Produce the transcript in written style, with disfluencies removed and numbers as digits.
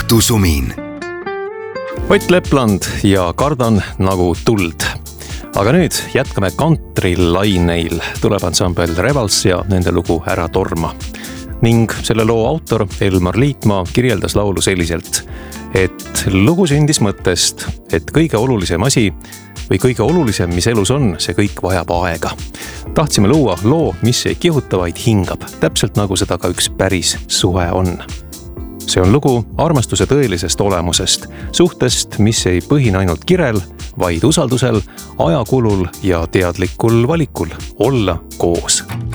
õhtusumin. Ott Lepland ja Kardan nagu tuld. Aga nüüd jätkame kantrilaineil. Tuleb ansambel Revals ja nende lugu Ära torma. Ning selle loo autor Elmar Liitmaa kirjeldas laulu selliselt, et lugu sündis mõttest, et kõige olulisem asi või kõige olulisem, mis elus on, see kõik vajab aega. Tahtsime luua loo, mis ei kihuta, vaid hingab, täpselt nagu seda ka üks päris suhe on. See on lugu armastuse tõelisest olemusest, suhtest, mis ei põhine ainult kirel, vaid usaldusel, ajakulul ja teadlikul valikul olla koos.